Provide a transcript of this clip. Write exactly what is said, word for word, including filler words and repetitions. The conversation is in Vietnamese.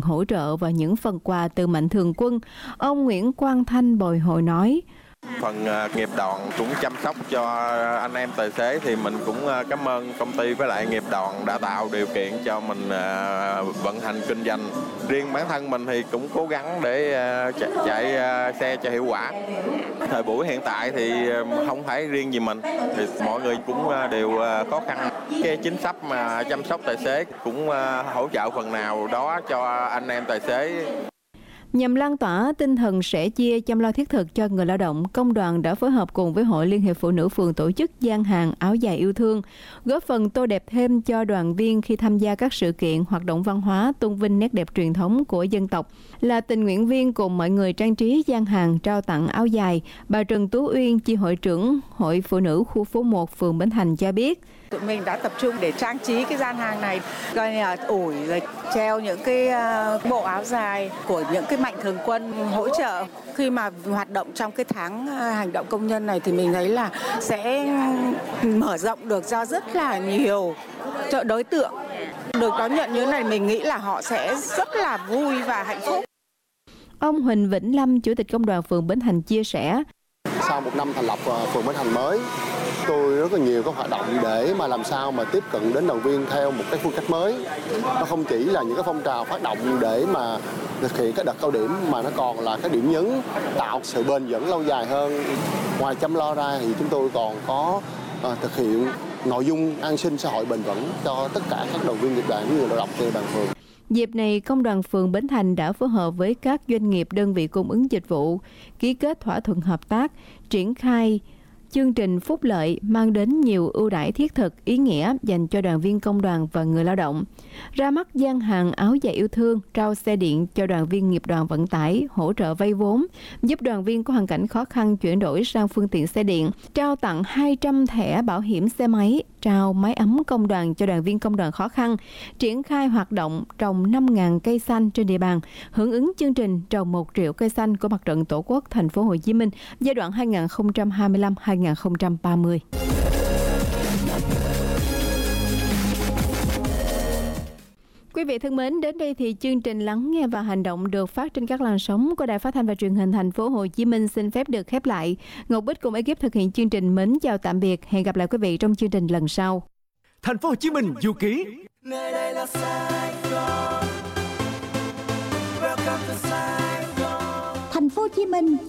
hỗ trợ và những phần quà từ Mạnh Thường Quân. Ông Nguyễn Quang Thanh bồi hồi nói: Phần nghiệp đoàn cũng chăm sóc cho anh em tài xế thì mình cũng cảm ơn công ty với lại nghiệp đoàn đã tạo điều kiện cho mình vận hành kinh doanh. Riêng bản thân mình thì cũng cố gắng để chạy xe cho hiệu quả. Thời buổi hiện tại thì không phải riêng gì mình, thì mọi người cũng đều khó khăn. Cái chính sách mà chăm sóc tài xế cũng hỗ trợ phần nào đó cho anh em tài xế. Nhằm lan tỏa tinh thần sẻ chia chăm lo thiết thực cho người lao động, công đoàn đã phối hợp cùng với Hội Liên hiệp Phụ nữ phường tổ chức gian hàng áo dài yêu thương, góp phần tô đẹp thêm cho đoàn viên khi tham gia các sự kiện, hoạt động văn hóa, tôn vinh nét đẹp truyền thống của dân tộc. Là tình nguyện viên cùng mọi người trang trí gian hàng, trao tặng áo dài, bà Trần Tú Uyên, chi hội trưởng Hội Phụ nữ khu phố một, phường Bến Thành cho biết: Tụi mình đã tập trung để trang trí cái gian hàng này, coi như là ủi rồi treo những cái bộ áo dài của những cái mạnh thường quân hỗ trợ. Khi mà hoạt động trong cái tháng hành động công nhân này thì mình thấy là sẽ mở rộng được ra rất là nhiều đối tượng. Được đón nhận như thế này mình nghĩ là họ sẽ rất là vui và hạnh phúc. Ông Huỳnh Vĩnh Lâm, Chủ tịch Công đoàn phường Bến Thành chia sẻ: Sau một năm thành lập phường Bến Thành mới, tôi rất là nhiều các hoạt động để mà làm sao mà tiếp cận đến đoàn viên theo một cái phương cách mới. Nó không chỉ là những cái phong trào phát động để mà thực hiện các đợt cao điểm, mà nó còn là cái điểm nhấn tạo sự bền vững lâu dài hơn. Ngoài chăm lo ra thì chúng tôi còn có uh, thực hiện nội dung an sinh xã hội bền vững cho tất cả các đoàn viên nghiệp đoàn cũng như lao động trên địa bàn phường. Dịp này, Công đoàn phường Bến Thành đã phối hợp với các doanh nghiệp, đơn vị cung ứng dịch vụ, ký kết thỏa thuận hợp tác, triển khai chương trình phúc lợi mang đến nhiều ưu đãi thiết thực, ý nghĩa dành cho đoàn viên công đoàn và người lao động. Ra mắt gian hàng áo dài yêu thương, trao xe điện cho đoàn viên nghiệp đoàn vận tải, hỗ trợ vay vốn, giúp đoàn viên có hoàn cảnh khó khăn chuyển đổi sang phương tiện xe điện, trao tặng hai trăm thẻ bảo hiểm xe máy, trao máy ấm công đoàn cho đoàn viên công đoàn khó khăn, triển khai hoạt động trồng năm nghìn cây xanh trên địa bàn, hưởng ứng chương trình trồng một triệu cây xanh của Mặt trận Tổ quốc Thành phố Hồ Chí Minh giai đoạn hai nghìn không trăm hai mươi lăm đến hai nghìn không trăm ba mươi. Quý vị thân mến, đến đây thì chương trình Lắng nghe và hành động được phát trên các làn sóng của Đài Phát thanh và Truyền hình Thành phố Hồ Chí Minh xin phép được khép lại. Ngọc Bích cùng ekip thực hiện chương trình mến chào tạm biệt. Hẹn gặp lại quý vị trong chương trình lần sau. Thành phố Hồ Chí Minh du ký. Thành phố Hồ Chí Minh